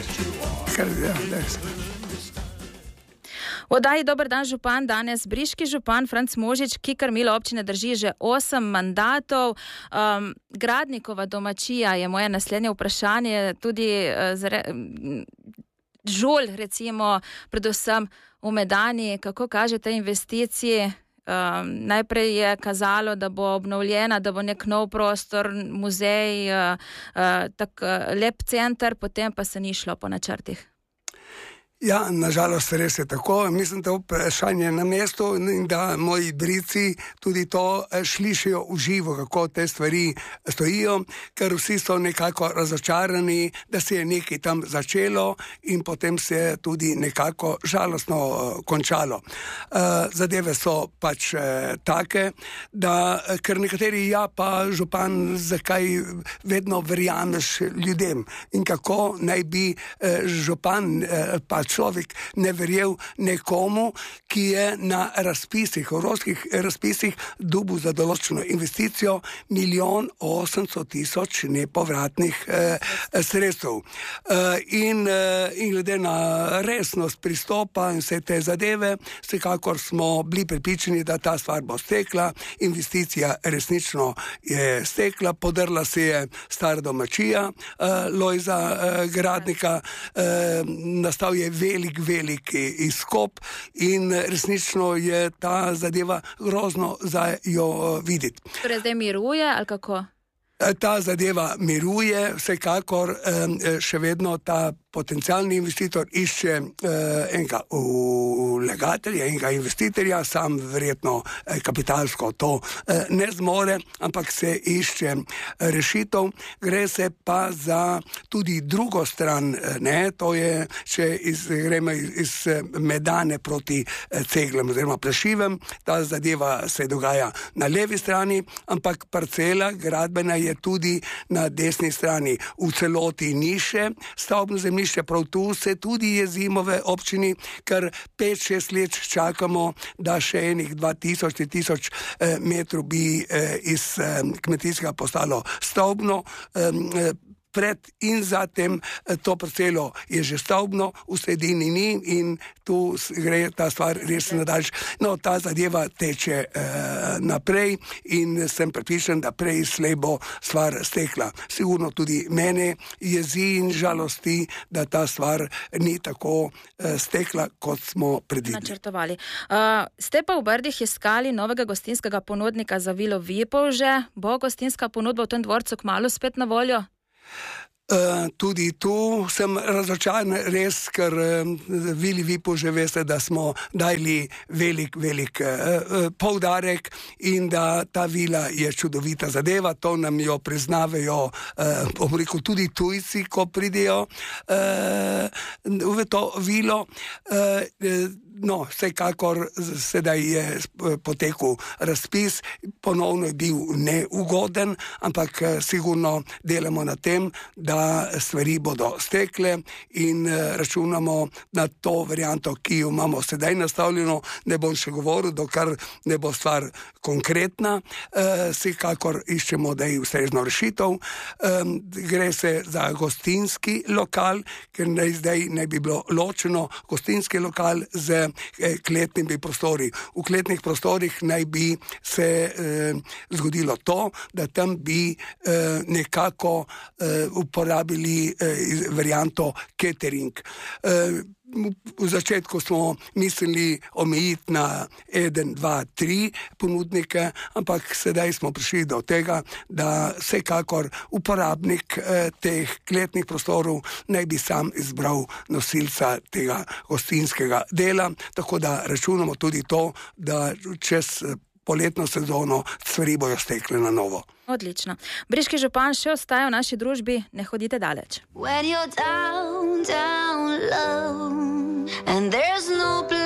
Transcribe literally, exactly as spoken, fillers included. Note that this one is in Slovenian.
Kar, ja, dejs. V oddaji Dober dan, župan, danes briški župan Franc Možič, ki krmilo občine drži že osem mandatov. Um, Gradnikova domačija je moje naslednje vprašanje, tudi uh, zre, žulj, recimo, predvsem v Medani, kako kažete investiciji? Um, najprej je kazalo, da bo obnovljena, da bo nek nov prostor, muzej, uh, uh, tak uh, lep center, potem pa se ni šlo po načrtih. Ja, nažalost res je tako. Mislim, da je vprašanje na mestu in da moji brici tudi to slišijo v živo, kako te stvari stojijo, ker vsi so nekako razočarani, da se je nekaj tam začelo in potem se je tudi nekako žalostno končalo. Zadeve so pač take, da ker nekateri ja pa župan, zakaj vedno verjameš ljudem in kako naj bi župan pač človek ne verjel nekomu, ki je na razpisih, evropskih razpisih dobil za določeno investicijo milijon osemsto tisoč nepovratnih eh, sredstev. Eh, in, eh, in glede na resnost pristopa in vse te zadeve, vsekakor smo bili prepričani, da ta stvar bo stekla, investicija resnično je stekla, podrla se je stara domačija eh, Lojza eh, Gradnika, eh, nastal je velik, velik izkop in resnično je ta zadeva grozno za jo videti. Torej zdaj miruje ali kako? Ta zadeva miruje, vsekakor še vedno ta potencialni investitor išče eh, enega vlagatelja, enega investitorja, sam verjetno eh, kapitalsko to eh, ne zmore, ampak se išče rešitev. Gre se pa za tudi drugo stran, ne, to je, če iz, gremo iz, iz Medane proti eh, Ceglem oziroma Plešivem, ta zadeva se dogaja na levi strani, ampak parcela gradbena je tudi na desni strani. V celoti ni še stavbno zemljišče, prav tu se tudi jezimo v občini, ker pet šest let čakamo, da še enih dva tisoč, tri tisoč eh, metrov bi eh, iz eh, kmetijskega postalo stavbno. Eh, pred in zatem to parcelo je že stavbno, v sredini ni in tu gre ta stvar res nadaljš. No, ta zadeva teče eh, naprej in sem prepričan, da prej slej bo stvar stekla. Sigurno tudi mene jezi in žalosti, da ta stvar ni tako eh, stekla, kot smo predvideli. Načrtovali. Uh, ste pa v Brdih iskali novega gostinskega ponudnika za Vilo Vipavže. Bo gostinska ponudba v tem dvorcu kmalu spet na voljo? Uh, tudi tu sem razočaran, res, ker uh, Vili Vipavže veste, da smo dali velik, velik uh, uh, poudarek in da ta vila je čudovita zadeva, to nam jo priznavajo uh, rekel, tudi tujci, ko pridejo uh, v to vilo. Uh, uh, No, vsekakor sedaj je potekel razpis, ponovno je bil neugoden, ampak sigurno delamo na tem, da stvari bodo stekle in računamo na to varianto, ki jo imamo sedaj nastavljeno, ne bom še govoril, dokar ne bo stvar konkretna, vsekakor iščemo, da je ustrezno rešitev. Gre se za gostinski lokal, ker zdaj ne bi bilo ločeno gostinski lokal z kletnimi prostori. V kletnih prostorih naj bi se eh, zgodilo to, da tam bi eh, nekako eh, uporabili eh, varianto catering. Eh, V začetku smo mislili omejiti na eden, dva, tri ponudnike, ampak sedaj smo prišli do tega, da vsekakor uporabnik eh, teh kletnih prostorov naj bi sam izbral nosilca tega gostinskega dela, tako da računamo tudi to, da čez poletno sezono stvari bojo stekle na novo. Odlično. Briški župan še ostaja v naši družbi, ne hodite daleč. When you're down, down low, and there's no